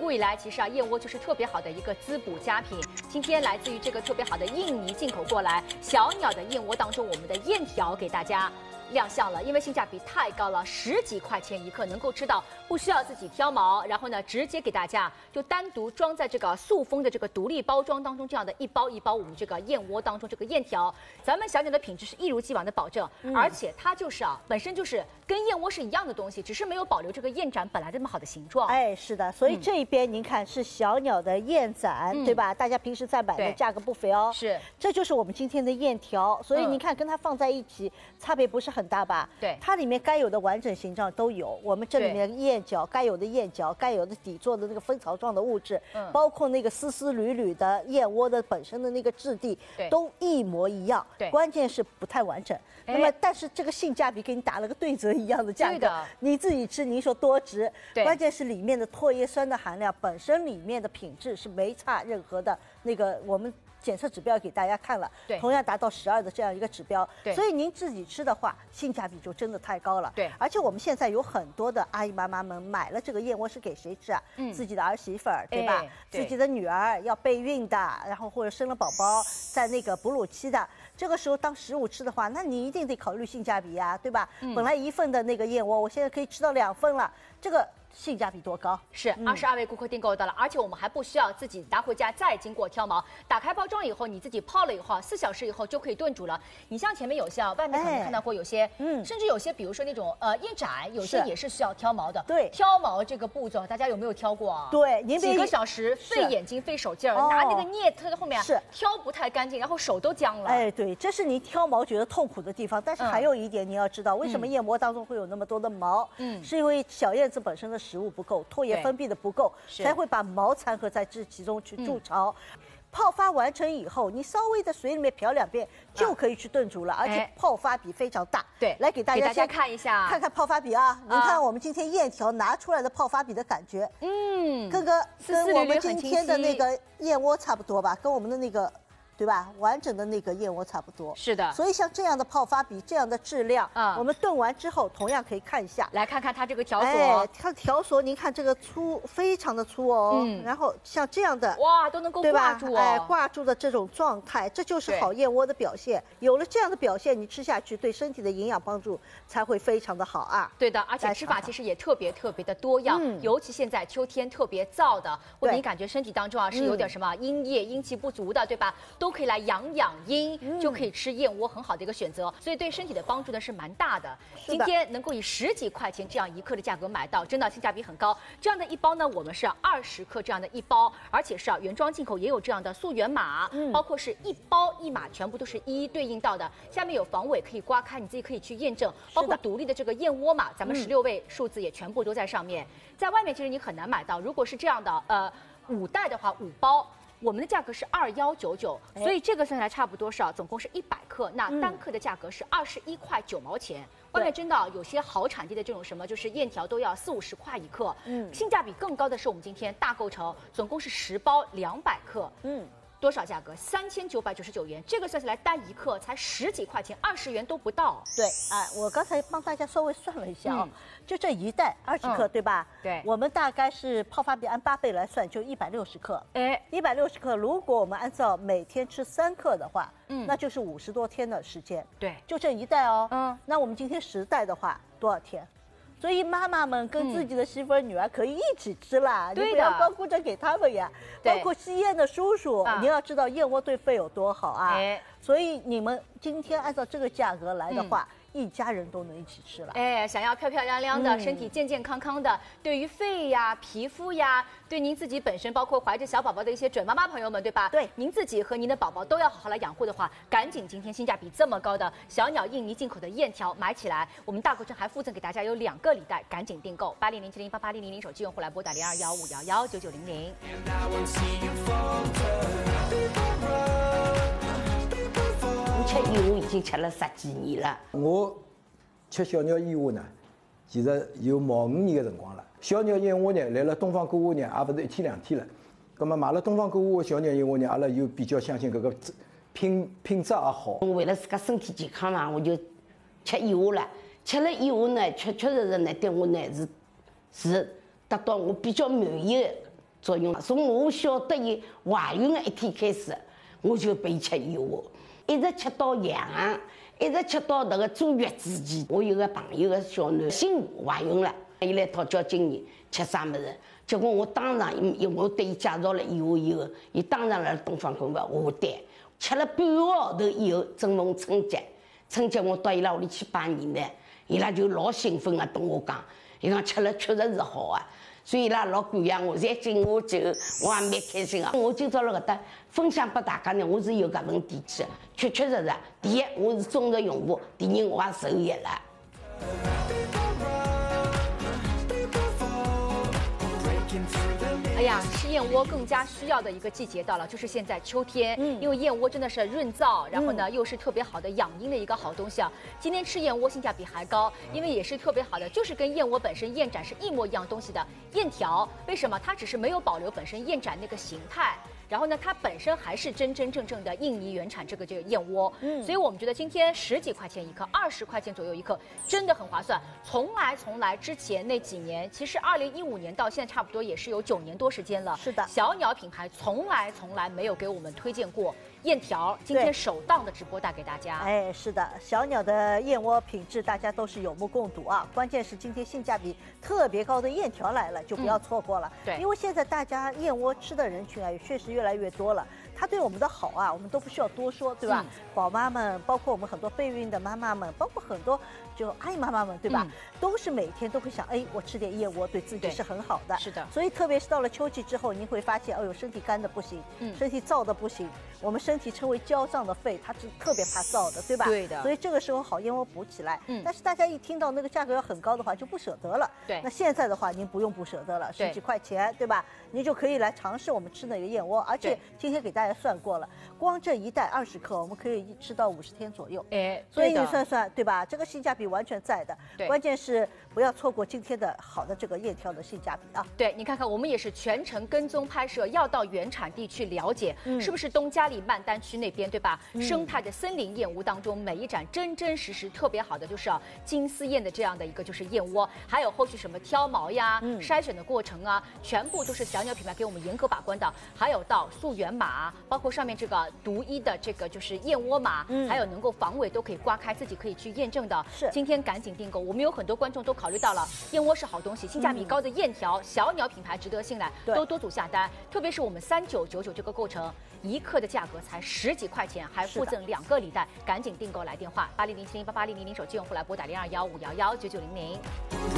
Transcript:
古以来，其实燕窝就是特别好的一个滋补佳品。今天来自于这个特别好的印尼进口过来小鸟的燕窝当中，我们的燕条给大家亮相了，因为性价比太高了，10几块钱一克，能够吃到不需要自己挑毛，然后呢，直接给大家就单独装在这个塑封的这个独立包装当中，这样的一包一包我们这个燕窝当中这个燕条，咱们小鸟的品质是一如既往的保证，而且它就是本身就是跟燕窝是一样的东西，只是没有保留这个燕盏本来这么好的形状。 哎，是的，所以这一边您看是小鸟的燕盏，对吧？大家平时在买的价格不菲哦。 是， 这就是我们今天的燕条，所以您看跟它放在一起，差别不是很大吧？ 对， 它里面该有的完整形状都有。我们这里面燕角该有的燕角，该有的底座的那个蜂巢状的物质，包括那个丝丝缕缕的燕窝的本身的那个质地，都一模一样。 对， 关键是不太完整。那么，但是这个性价比给你打了个对折一样的价格，你自己吃，您说多值？关键是里面的唾液酸的含量，本身里面的品质是没差任何的那个我们。检测指标给大家看了，同样达到12的这样一个指标，所以您自己吃的话，性价比就真的太高了。 对， 而且我们现在有很多的阿姨妈妈们买了这个燕窝是给谁吃啊？自己的儿媳妇儿，对吧？自己的女儿要备孕的，然后或者生了宝宝在那个哺乳期的，这个时候当食物吃的话，那你一定得考虑性价比呀，对吧？本来1份的那个燕窝，我现在可以吃到2份了，这个。性价比多高？ 是22位顾客订购到了，而且我们还不需要自己拿回家再经过挑毛，打开包装以后，你自己泡了以后，4小时以后就可以炖煮了。你像前面有些外面可能看到过有些，甚至有些比如说那种燕盏，有些也是需要挑毛的。 对， 挑毛这个步骤，大家有没有挑过啊？ 对，您几个小时费眼睛费手劲儿，拿那个镊特在后面挑不太干净，然后手都僵了。 哎，对，这是您挑毛觉得痛苦的地方。但是还有一点你要知道，为什么燕窝当中会有那么多的毛？是因为小燕子本身的食物不够，唾液分泌的不够，才会把毛掺和在这其中去筑巢。泡发完成以后，你稍微在水里面漂2遍就可以去炖煮了，而且泡发比非常大。 对， 来给大家先看一下， 看看泡发比啊！您看我们今天燕条拿出来的泡发比的感觉，跟我们今天的那个燕窝差不多吧，跟我们的那个。对吧？完整的那个燕窝差不多。 是的。 所以像这样的泡发比，这样的质量，我们炖完之后同样可以看一下。 来看看它这个条索。 哎，它条索，您看这个粗，非常的粗哦。然后像这样的， 哇，都能够挂住哦。 哎，挂住的这种状态，这就是好燕窝的表现。有了这样的表现，你吃下去对身体的营养帮助才会非常的好啊。 对的，而且吃法其实也特别的多样，尤其现在秋天特别燥的，或者你感觉身体当中是有点什么阴液、阴气不足的，对吧？都可以来养阴，就可以吃燕窝，很好的一个选择。所以对身体的帮助呢是蛮大的。今天能够以10几块钱这样1克的价格买到，真的性价比很高。这样的一包呢，我们是20克这样的一包，而且是原装进口，也有这样的溯源码，包括是1包1码，全部都是一一对应到的。下面有防伪可以刮开，你自己可以去验证，包括独立的这个燕窝码，咱们16位数字也全部都在上面。在外面其实你很难买到，如果是这样的5袋的话，5包。我们的价格是2199，所以这个算下来差不多是总共是100克，那单克的价格是21块9毛钱。外面真的有些好产地的这种什么，就是燕条都要40-50块1克，性价比更高的是我们今天大购城，总共是10包200克，多少价格？3999元，这个算下来单1克才10几块钱，20元都不到。 对，我刚才帮大家稍微算了一下就这1袋20克，对吧？ 对， 我们大概是泡发比按8倍来算，就160克。哎，160克，如果我们按照每天吃3克的话，那就是50多天的时间。 对， 就这1袋哦。那我们今天10袋的话，多少天？所以妈妈们跟自己的媳妇儿、女儿可以一起吃啦，你不要光顾着给他们呀。包括吸烟的叔叔，你要知道燕窝对肺有多好啊。所以你们今天按照这个价格来的话，一家人都能一起吃了。 哎，想要漂漂亮亮的，身体健健康康的，对于肺呀、皮肤呀，对您自己本身，包括怀着小宝宝的一些准妈妈朋友们，对吧？ 对， 您自己和您的宝宝都要好好来养护的话，赶紧今天性价比这么高的小鸟印尼进口的燕条买起来。我们大购城还附赠给大家有2个礼袋，赶紧订购8007088000手机用户来拨打0215119900。 吃燕窝已经吃了10几年了。 我吃小鸟燕窝呢，其实有毛5年的辰光了。小鸟燕窝呢，来了东方购物呢，也不是1天2天了。葛么买了东方购物的小鸟燕窝呢，阿拉又比较相信搿个品质也好。 我为了自家身体健康嘛，我就吃燕窝了。吃了燕窝呢，确实呢，对我呢是达到我比较满意的作用。从我晓得有怀孕的一天开始，我就备吃燕窝，一直吃到阳，一直吃到那个坐月子期。我有个朋友的小囡新怀孕了，伊来讨教经验吃啥么子，结果我当场我对伊介绍了燕窝以后，伊当场来东方宫下单，吃了半个号头以后，正逢春节，我到伊拉屋里去拜年呢，伊拉就老兴奋啊，跟我讲，伊讲吃了确实是好啊。所以伊拉老感谢我，侪敬我酒，我也蛮开心啊。我今朝辣搿搭分享拨大家呢，我是有搿份底气的，确确实实。第一，我是忠实用户；第二，我也受益了。 哎呀，吃燕窝更加需要的一个季节到了，就是现在秋天。因为燕窝真的是润燥，然后呢又是特别好的养阴的一个好东西啊。今天吃燕窝性价比还高，因为也是特别好的，就是跟燕窝本身燕盏是一模一样东西的燕条。为什么？它只是没有保留本身燕盏那个形态。然后呢，它本身还是真真正正的印尼原产这个燕窝，所以我们觉得今天10几块钱一克，20块钱左右一克，真的很划算。从来之前那几年，其实2015年到现在差不多也是有9年多时间了。 是的， 小鸟品牌从来没有给我们推荐过燕条，今天首档的直播带给大家。 哎，是的，小鸟的燕窝品质大家都是有目共睹啊。关键是今天性价比特别高的燕条来了，就不要错过了。 对， 因为现在大家燕窝吃的人群啊，也确实越来越多了。它对我们的好啊，我们都不需要多说，对吧？宝妈们，包括我们很多备孕的妈妈们，包括很多就阿姨妈妈们，对吧？都是每天都会想，哎，我吃点燕窝对自己是很好的。 是的。 所以特别是到了秋季之后，您会发现，哎呦，身体干的不行，身体燥的不行。我们身体称为焦胀的肺，它是特别怕燥的，对吧？ 对的。 所以这个时候好燕窝补起来。但是大家一听到那个价格要很高的话，就不舍得了。 对。 那现在的话，您不用不舍得了，10几块钱，对吧？您就可以来尝试我们吃那个燕窝，而且今天给大家算过了，光这一袋20克，我们可以吃到50天左右。 哎， 所以你算算，对吧？这个性价比完全在的。 对。 关键是不要错过今天的好的这个燕条的性价比啊。 对，你看看，我们也是全程跟踪拍摄，要到原产地去了解，是不是东嘉里曼丹区那边，对吧？生态的森林燕窝当中，每一盏真真实实特别好的就是金丝燕的这样的一个就是燕窝，还有后续什么挑毛呀、筛选的过程啊，全部都是小鸟品牌给我们严格把关的。还有到溯源码，包括上面这个独一的这个就是燕窝码，还有能够防伪都可以刮开，自己可以去验证的。 是， 今天赶紧订购。我们有很多观众都考虑到了燕窝是好东西，性价比高的燕条，小鸟品牌值得信赖，都多组下单。特别是我们3999这个购成，1克的价格才10几块钱，还附赠2个礼袋，赶紧订购来电话8007088000，手机用户来拨打0215119900。